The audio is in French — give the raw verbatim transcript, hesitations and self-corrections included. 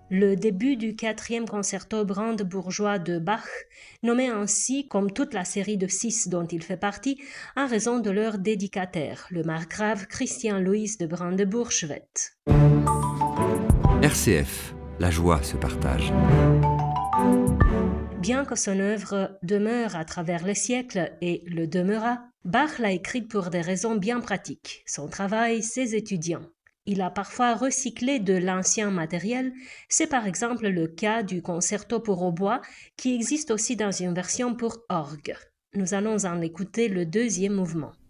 le début du quatrième concerto brandebourgeois de Bach, nommé ainsi comme toute la série de six dont il fait partie, en raison de leur dédicataire, le margrave Christian Louis de Brandebourg-Schwedt. R C F, la joie se partage. Bien que son œuvre demeure à travers les siècles et le demeura, Bach l'a écrite pour des raisons bien pratiques, son travail, ses étudiants. Il a parfois recyclé de l'ancien matériel, c'est par exemple le cas du concerto pour hautbois qui existe aussi dans une version pour orgue. Nous allons en écouter le deuxième mouvement.